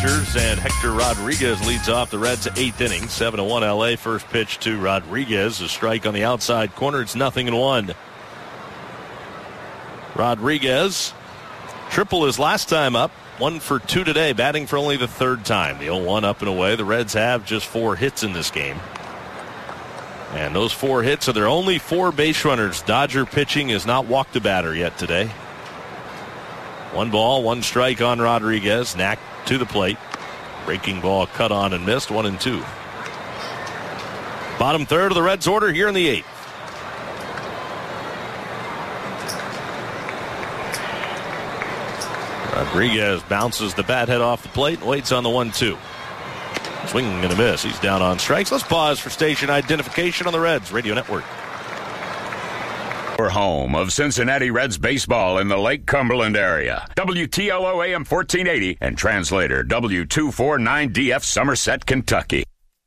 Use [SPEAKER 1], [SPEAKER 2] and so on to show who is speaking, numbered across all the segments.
[SPEAKER 1] pitchers, and Hector Rodriguez leads off the Reds' 8th inning. 7-1 LA. First pitch to Rodriguez. A strike on the outside corner. It's 0-1. Rodriguez, triple his last time up. 1 for 2 today, batting for only the third time. The 0-1 up and away. The Reds have just 4 hits in this game. And those 4 hits are their only 4 base runners. Dodger pitching has not walked a batter yet today. 1 ball, 1 strike on Rodriguez. Knack to the plate. Breaking ball cut on and missed. 1-2. Bottom third of the Reds' order here in the 8th. Rodriguez bounces the bat head off the plate and waits on the 1-2. Swing and a miss. He's down on strikes. Let's pause for station identification on the Reds Radio Network.
[SPEAKER 2] Your home of Cincinnati Reds baseball in the Lake Cumberland area. WTLO AM 1480 and translator W249DF Somerset, Kentucky.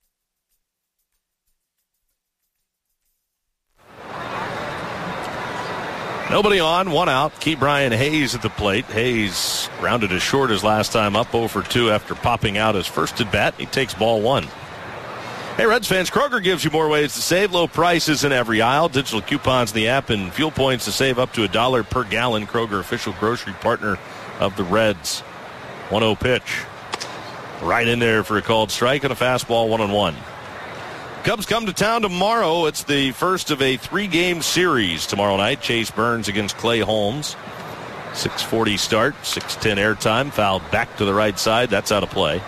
[SPEAKER 1] Nobody on, 1 out. Ke'Bryan Hayes at the plate. Hayes rounded as short as last time, up 0 for 2 after popping out his first at bat. He takes ball 1. Hey, Reds fans, Kroger gives you more ways to save. Low prices in every aisle. Digital coupons in the app and fuel points to save up to $1 per gallon. Kroger, official grocery partner of the Reds. 1-0 pitch. Right in there for a called strike and a fastball, 1-1. Cubs come to town tomorrow. It's the first of a 3-game series tomorrow night. Chase Burns against Clay Holmes. 6:40 start, 6:10 airtime. Fouled back to the right side. That's out of play.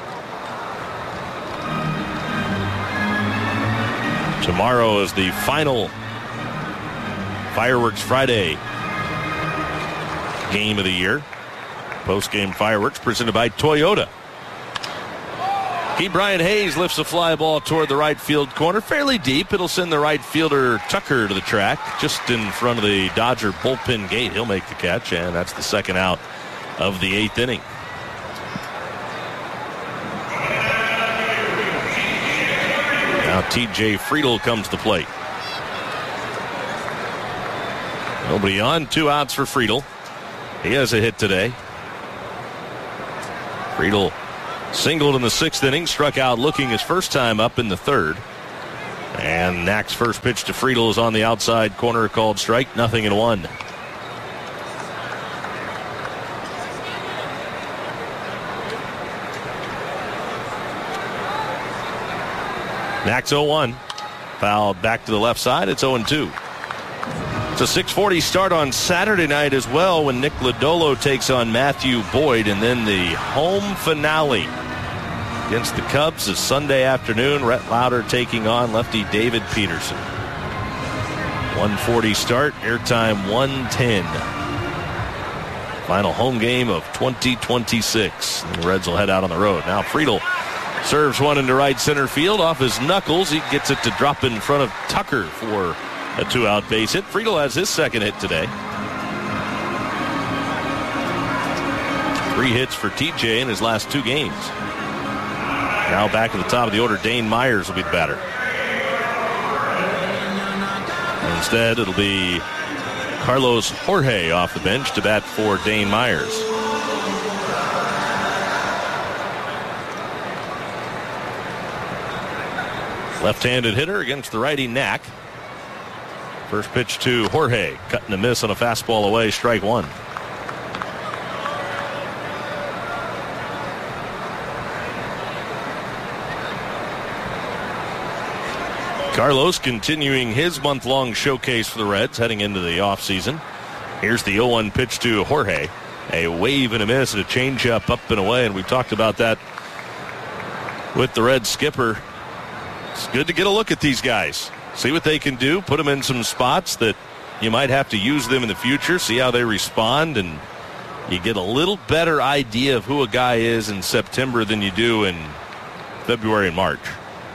[SPEAKER 1] Tomorrow is the final Fireworks Friday game of the year. Post-game fireworks presented by Toyota. Ke'Bryan Hayes lifts a fly ball toward the right field corner, fairly deep. It'll send the right fielder Tucker to the track, just in front of the Dodger bullpen gate. He'll make the catch, and that's the second out of the 8th inning. Now T.J. Friedl comes to plate. Nobody on, 2 outs for Friedl. He has a hit today. Friedl singled in the 6th inning, struck out looking his first time up in the 3rd. And Knack's first pitch to Friedl is on the outside corner, called strike, 0-1. Knack's 0-1. Fouled back to the left side. It's 0-2. It's a 6:40 start on Saturday night as well when Nick Lodolo takes on Matthew Boyd. And then the home finale against the Cubs is Sunday afternoon. Rhett Lauder taking on lefty David Peterson. 1:40 start, airtime 1:10. Final home game of 2026. And the Reds will head out on the road. Now Friedl serves one into right center field off his knuckles. He gets it to drop in front of Tucker for a 2-out base hit. Friedl has his second hit today. 3 hits for TJ in his last 2 games. Now back at the top of the order, Dane Myers will be the batter. Instead, it'll be Carlos Jorge off the bench to bat for Dane Myers. Left-handed hitter against the righty Knack. First pitch to Jorge, cut and a miss on a fastball away, strike 1. Carlos continuing his month-long showcase for the Reds heading into the offseason. Here's the 0-1 pitch to Jorge. A wave and a miss and a changeup up and away, and we talked about that with the Reds skipper. It's good to get a look at these guys. See what they can do. Put them in some spots that you might have to use them in the future. See how they respond. And you get a little better idea of who a guy is in September than you do in February and March.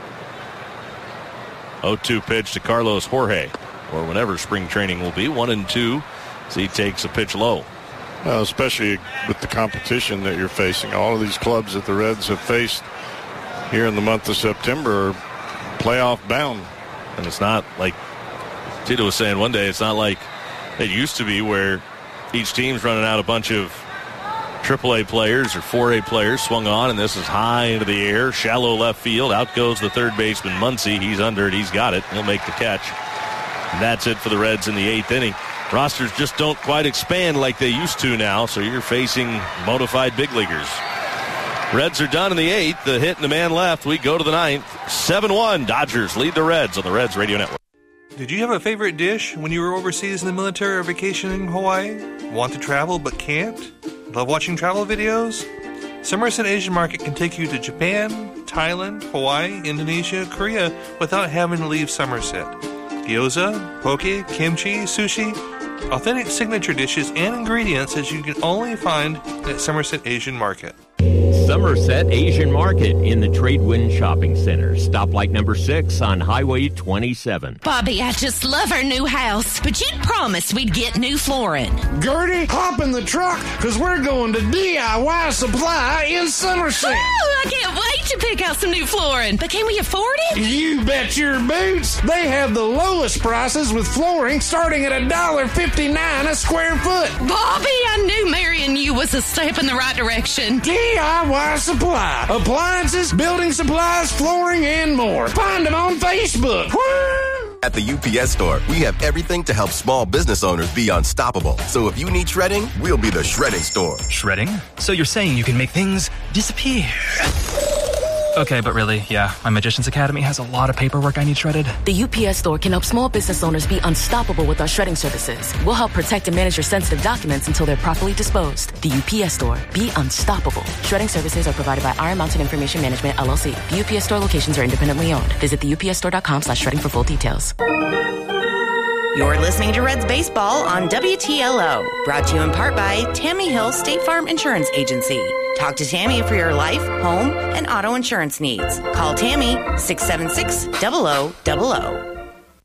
[SPEAKER 1] 0-2 pitch to Carlos Jorge, or whenever spring training will be. 1-2 as he takes a pitch low.
[SPEAKER 3] Well, especially with the competition that you're facing. All of these clubs that the Reds have faced here in the month of September are playoff bound.
[SPEAKER 1] And it's not like Tito was saying one day, it's not like it used to be where each team's running out a bunch of AAA players or 4A players swung on, and this is high into the air, shallow left field. Out goes the third baseman, Muncy. He's under it. He's got it. He'll make the catch. And that's it for the Reds in the 8th inning. Rosters just don't quite expand like they used to now, so you're facing bona fide big leaguers. Reds are done in the 8th. The hit and the man left. We go to the 9th. 7-1. Dodgers lead the Reds on the Reds Radio Network.
[SPEAKER 4] Did you have a favorite dish when you were overseas in the military or vacationing in Hawaii? Want to travel but can't? Love watching travel videos? Somerset Asian Market can take you to Japan, Thailand, Hawaii, Indonesia, Korea without having to leave Somerset. Gyoza, poke, kimchi, sushi, authentic signature dishes and ingredients that you can only find at Somerset Asian Market.
[SPEAKER 5] Somerset Asian Market in the Tradewind Shopping Center. Stoplight number 6 on Highway 27.
[SPEAKER 6] Bobby, I just love our new house, but you'd promised we'd get new flooring.
[SPEAKER 7] Gertie, hop in the truck, because we're going to DIY Supply in Somerset.
[SPEAKER 6] Oh, I can't wait to pick out some new flooring. But can we afford it?
[SPEAKER 7] You bet your boots. They have the lowest prices with flooring starting at $1.59 a square foot.
[SPEAKER 6] Bobby, I knew marrying you was a step in the right direction.
[SPEAKER 7] DIY Supply. Appliances, building supplies, flooring, and more. Find them on Facebook. Woo!
[SPEAKER 8] At the UPS Store, we have everything to help small business owners be unstoppable. So if you need shredding, we'll be the shredding store.
[SPEAKER 9] Shredding? So you're saying you can make things disappear? Okay, but really, yeah, my Magician's Academy has a lot of paperwork I need shredded.
[SPEAKER 10] The UPS Store can help small business owners be unstoppable with our shredding services. We'll help protect and manage your sensitive documents until they're properly disposed. The UPS Store. Be unstoppable. Shredding services are provided by Iron Mountain Information Management, LLC. The UPS Store locations are independently owned. Visit the upsstore.com/shredding for full details.
[SPEAKER 11] You're listening to Reds Baseball on WTLO. Brought to you in part by Tammy Hill State Farm Insurance Agency. Talk to Tammy for your life, home, and auto insurance needs. Call Tammy 676-0000.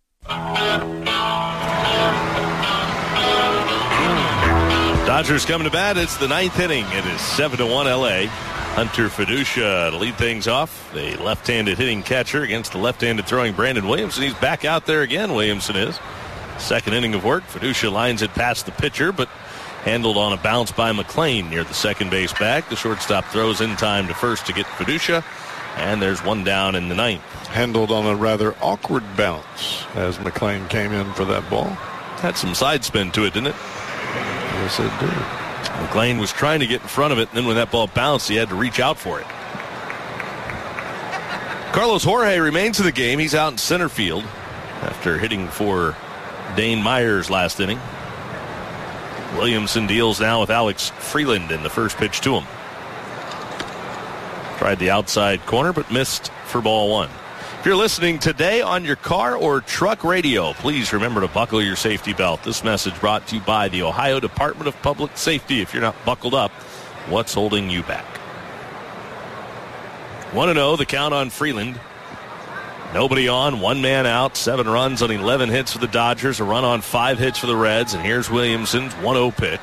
[SPEAKER 1] Dodgers coming to bat. It's the 9th inning. It is 7-1 LA. Hunter Fiducia to lead things off. The left-handed hitting catcher against the left-handed throwing Brandon Williamson. He's back out there again, Williamson is. Second inning of work. Fiducia lines it past the pitcher, but handled on a bounce by McLean near the second base bag. The shortstop throws in time to first to get Fiducia, and there's one down in the 9th.
[SPEAKER 3] Handled on a rather awkward bounce as McLean came in for that ball.
[SPEAKER 1] Had some side spin to it, didn't it?
[SPEAKER 3] Yes, it did.
[SPEAKER 1] McLean was trying to get in front of it, and then when that ball bounced, he had to reach out for it. Carlos Jorge remains in the game. He's out in center field after hitting for Dane Myers last inning. Williamson deals now with Alex Freeland in the first pitch to him. Tried the outside corner, but missed for ball one. If you're listening today on your car or truck radio, please remember to buckle your safety belt. This message brought to you by the Ohio Department of Public Safety. If you're not buckled up, what's holding you back? 1-0, the count on Freeland. Nobody on, one man out, 7 runs on 11 hits for the Dodgers, a run on 5 hits for the Reds, and here's Williamson's 1-0 pitch.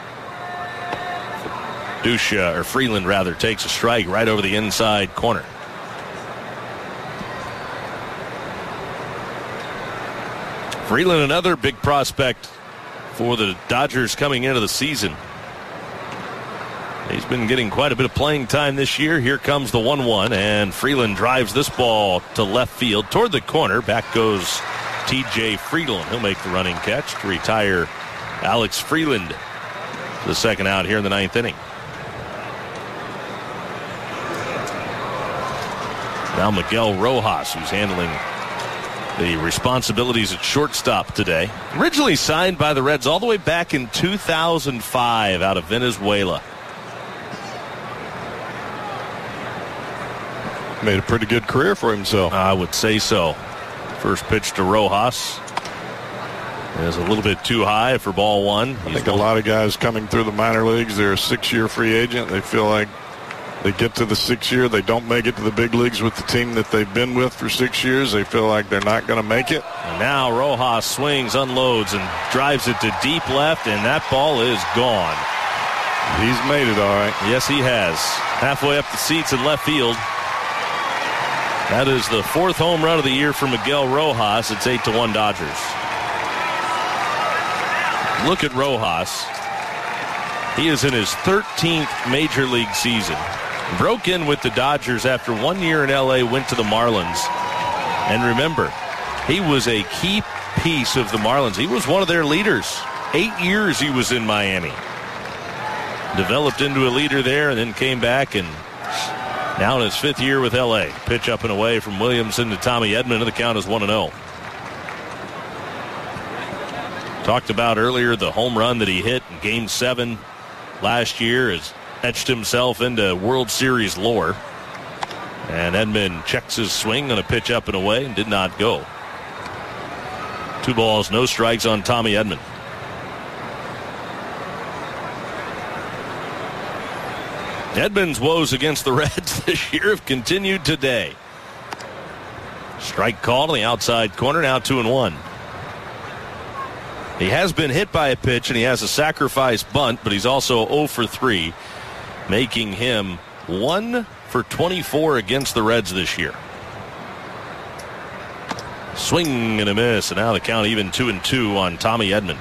[SPEAKER 1] Freeland takes a strike right over the inside corner. Freeland, another big prospect for the Dodgers coming into the season. He's been getting quite a bit of playing time this year. Here comes the 1-1, and Freeland drives this ball to left field toward the corner. Back goes T.J. Friedland. He'll make the running catch to retire Alex Freeland. The second out here in the 9th inning. Now Miguel Rojas, who's handling the responsibilities at shortstop today. Originally signed by the Reds all the way back in 2005 out of Venezuela.
[SPEAKER 3] Made a pretty good career for himself.
[SPEAKER 1] I would say so. First pitch to Rojas is a little bit too high for ball one.
[SPEAKER 3] I think a lot of guys coming through the minor leagues, they're a 6-year free agent. They feel like they get to the 6th year. They don't make it to the big leagues with the team that they've been with for 6 years. They feel like they're not going to make it.
[SPEAKER 1] And now Rojas swings, unloads, and drives it to deep left, and that ball is gone.
[SPEAKER 3] He's made it all right.
[SPEAKER 1] Yes, he has. Halfway up the seats in left field. That is the 4th home run of the year for Miguel Rojas. It's 8-1 Dodgers. Look at Rojas. He is in his 13th Major League season. Broke in with the Dodgers after 1 year in L.A., went to the Marlins. And remember, he was a key piece of the Marlins. He was one of their leaders. 8 years he was in Miami. Developed into a leader there and then came back, and now in his 5th year with L.A. Pitch up and away from Williamson to Tommy Edman, and the count is 1-0. Talked about earlier the home run that he hit in Game 7 last year has etched himself into World Series lore. And Edman checks his swing on a pitch up and away and did not go. 2 balls, no strikes on Tommy Edman. Edman's woes against the Reds this year have continued today. Strike called on the outside corner, now 2-1. He has been hit by a pitch, and he has a sacrifice bunt, but he's also 0 for 3, making him 1 for 24 against the Reds this year. Swing and a miss, and now the count even 2-2 on Tommy Edman.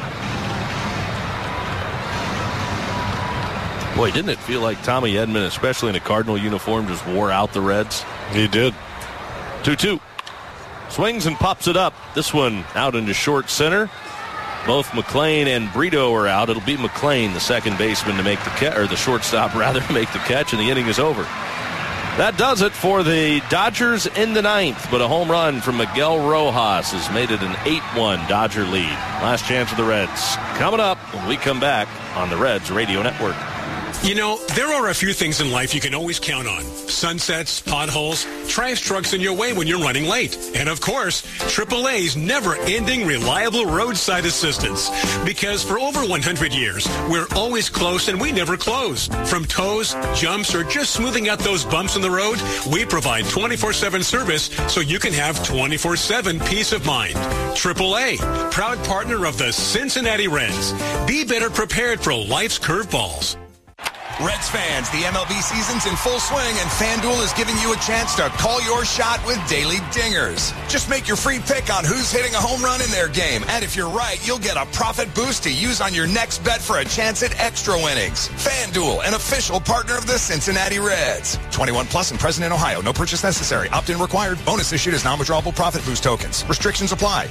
[SPEAKER 1] Boy, didn't it feel like Tommy Edman, especially in a Cardinal uniform, just wore out the Reds?
[SPEAKER 3] He did.
[SPEAKER 1] 2-2. Swings and pops it up. This one out into short center. Both McLean and Brito are out. It'll be McLean, the second baseman, to make the catch, or the shortstop rather, to make the catch, and the inning is over. That does it for the Dodgers in the 9th, but a home run from Miguel Rojas has made it an 8-1 Dodger lead. Last chance of the Reds coming up when we come back on the Reds Radio Network.
[SPEAKER 12] You know, there are a few things in life you can always count on. Sunsets, potholes, trash trucks in your way when you're running late. And of course, AAA's never-ending reliable roadside assistance. Because for over 100 years, we're always close and we never close. From tows, jumps, or just smoothing out those bumps in the road, we provide 24/7 service so you can have 24/7 peace of mind. AAA, proud partner of the Cincinnati Reds. Be better prepared for life's curveballs.
[SPEAKER 13] Reds fans, the MLB season's in full swing, and FanDuel is giving you a chance to call your shot with daily dingers. Just make your free pick on who's hitting a home run in their game, and if you're right, you'll get a profit boost to use on your next bet for a chance at extra winnings. FanDuel, an official partner of the Cincinnati Reds. 21 plus and present in Ohio. No purchase necessary. Opt-in required. Bonus issued as non-withdrawable profit boost tokens. Restrictions apply.